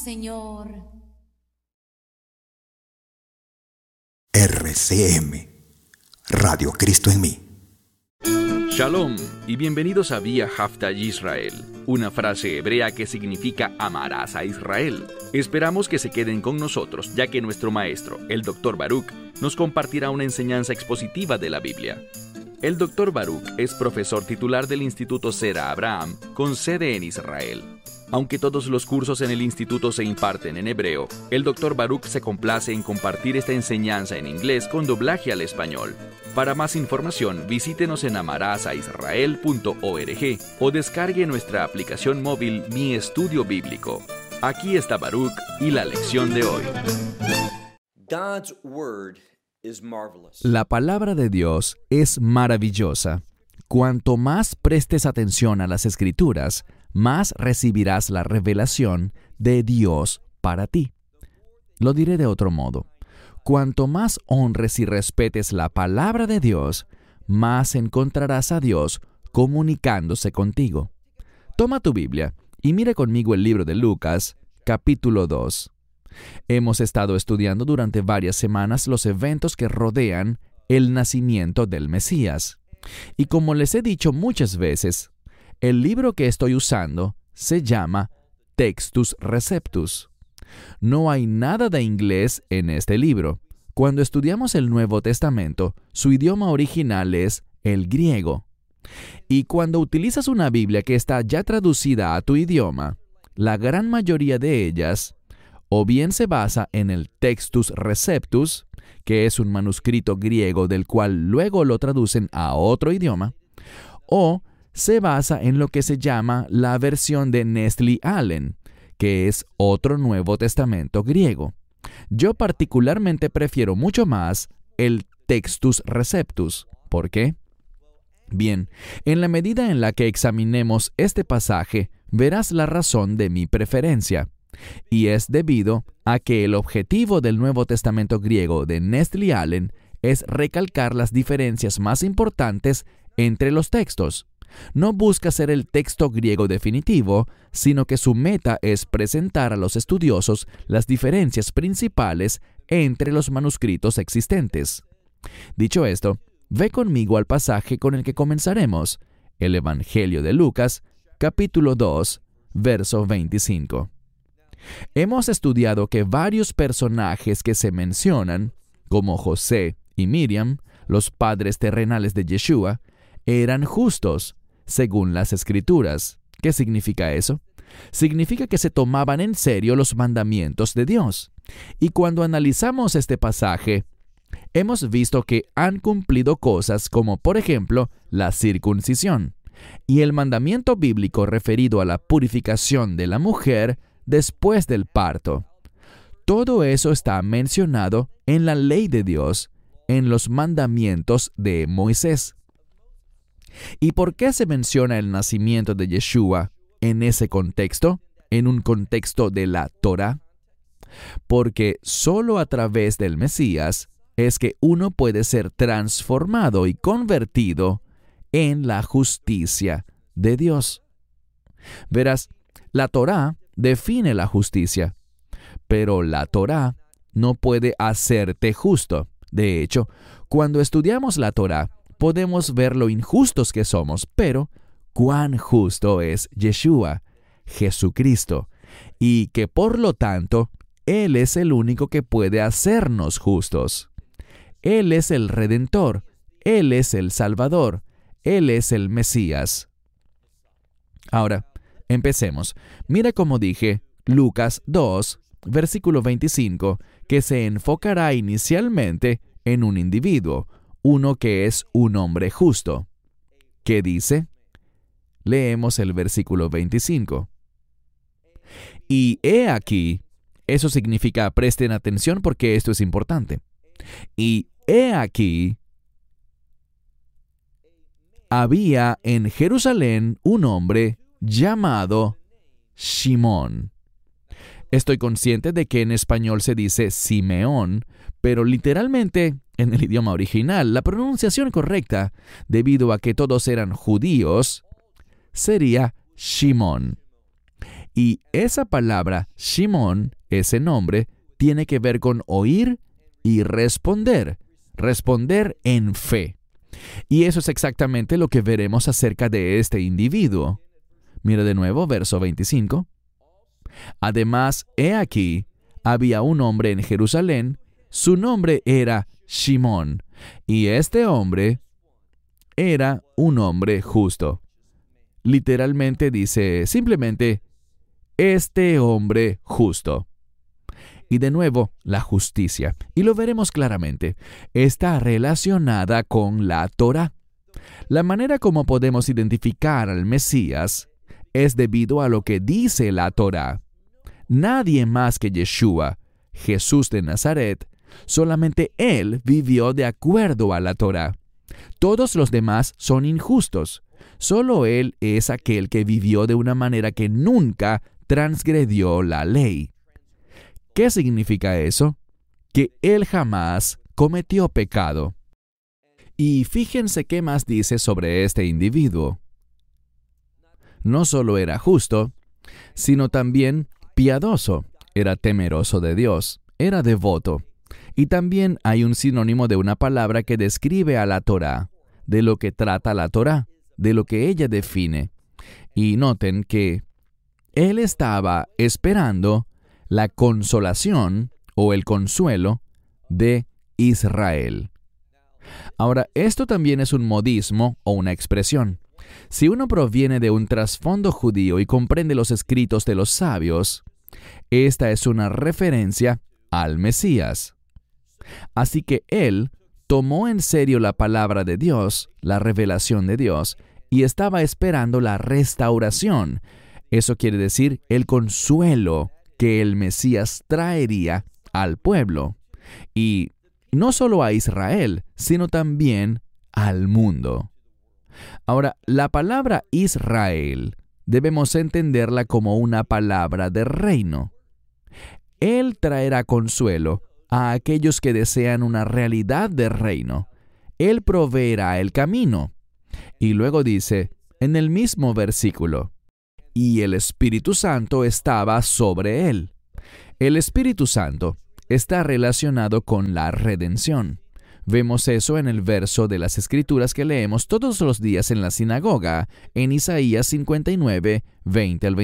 Señor. RCM, Radio Cristo en mí. Shalom y bienvenidos a Vía Hafta Yisrael, una frase hebrea que significa amarás a Israel. Esperamos que se queden con nosotros, ya que nuestro maestro, el Dr. Baruch, nos compartirá una enseñanza expositiva de la Biblia. El Dr. Baruch es profesor titular del Instituto Zera Abraham, con sede en Israel. Aunque todos los cursos en el instituto se imparten en hebreo, el Dr. Baruch se complace en compartir esta enseñanza en inglés con doblaje al español. Para más información, visítenos en amarasaisrael.org o descargue nuestra aplicación móvil Mi Estudio Bíblico. Aquí está Baruch y la lección de hoy. La palabra de Dios es maravillosa. Cuanto más prestes atención a las Escrituras, más recibirás la revelación de Dios para ti. Lo diré de otro modo. Cuanto más honres y respetes la palabra de Dios, más encontrarás a Dios comunicándose contigo. Toma tu Biblia y mire conmigo el libro de Lucas, capítulo 2. Hemos estado estudiando durante varias semanas los eventos que rodean el nacimiento del Mesías. Y como les he dicho muchas veces, el libro que estoy usando se llama Textus Receptus. No hay nada de inglés en este libro. Cuando estudiamos el Nuevo Testamento, su idioma original es el griego. Y cuando utilizas una Biblia que está ya traducida a tu idioma, la gran mayoría de ellas o bien se basa en el Textus Receptus, que es un manuscrito griego del cual luego lo traducen a otro idioma, o se basa en lo que se llama la versión de Nestle Aland, que es otro Nuevo Testamento griego. Yo particularmente prefiero mucho más el Textus Receptus. ¿Por qué? Bien, en la medida en la que examinemos este pasaje, verás la razón de mi preferencia. Y es debido a que el objetivo del Nuevo Testamento griego de Nestle Aland es recalcar las diferencias más importantes entre los textos. No busca ser el texto griego definitivo, sino que su meta es presentar a los estudiosos las diferencias principales entre los manuscritos existentes. Dicho esto, ve conmigo al pasaje con el que comenzaremos, el Evangelio de Lucas, capítulo 2, verso 25. Hemos estudiado que varios personajes que se mencionan, como José y Miriam, los padres terrenales de Yeshua, eran justos, según las Escrituras. ¿Qué significa eso? Significa que se tomaban en serio los mandamientos de Dios. Y cuando analizamos este pasaje, hemos visto que han cumplido cosas como, por ejemplo, la circuncisión y el mandamiento bíblico referido a la purificación de la mujer después del parto. Todo eso está mencionado en la ley de Dios, en los mandamientos de Moisés. ¿Y por qué se menciona el nacimiento de Yeshua en ese contexto, en un contexto de la Torá? Porque solo a través del Mesías es que uno puede ser transformado y convertido en la justicia de Dios. Verás, la Torá define la justicia, pero la Torá no puede hacerte justo. De hecho, cuando estudiamos la Torá, podemos ver lo injustos que somos, pero cuán justo es Yeshua, Jesucristo, y que por lo tanto, Él es el único que puede hacernos justos. Él es el Redentor, Él es el Salvador, Él es el Mesías. Ahora, empecemos. Mira como dije, Lucas 2, versículo 25, que se enfocará inicialmente en un individuo, uno que es un hombre justo. ¿Qué dice? Leemos el versículo 25. Y he aquí, eso significa presten atención porque esto es importante. Y he aquí, había en Jerusalén un hombre llamado Simón. Estoy consciente de que en español se dice Simeón, pero literalmente, en el idioma original, la pronunciación correcta, debido a que todos eran judíos, sería Shimón. Y esa palabra, Shimón, ese nombre, tiene que ver con oír y responder en fe. Y eso es exactamente lo que veremos acerca de este individuo. Mira de nuevo, verso 25. Además, he aquí, había un hombre en Jerusalén, su nombre era Shimón, y este hombre era un hombre justo. Literalmente dice simplemente, este hombre justo. Y de nuevo, la justicia, y lo veremos claramente, está relacionada con la Torá. La manera como podemos identificar al Mesías es debido a lo que dice la Torá. Nadie más que Yeshua, Jesús de Nazaret, solamente Él vivió de acuerdo a la Torá. Todos los demás son injustos. Solo Él es aquel que vivió de una manera que nunca transgredió la ley. ¿Qué significa eso? Que Él jamás cometió pecado. Y fíjense qué más dice sobre este individuo. No solo era justo, sino también piadoso, era temeroso de Dios, era devoto. Y también hay un sinónimo de una palabra que describe a la Torá, de lo que trata la Torá, de lo que ella define. Y noten que él estaba esperando la consolación o el consuelo de Israel. Ahora, esto también es un modismo o una expresión. Si uno proviene de un trasfondo judío y comprende los escritos de los sabios, esta es una referencia al Mesías. Así que él tomó en serio la palabra de Dios, la revelación de Dios, y estaba esperando la restauración. Eso quiere decir el consuelo que el Mesías traería al pueblo. Y no solo a Israel, sino también al mundo. Ahora, la palabra Israel debemos entenderla como una palabra de reino. Él traerá consuelo a aquellos que desean una realidad de reino. Él proveerá el camino. Y luego dice, en el mismo versículo, y el Espíritu Santo estaba sobre él. El Espíritu Santo está relacionado con la redención. Vemos eso en el verso de las Escrituras que leemos todos los días en la sinagoga, en Isaías 59, 20 al 21.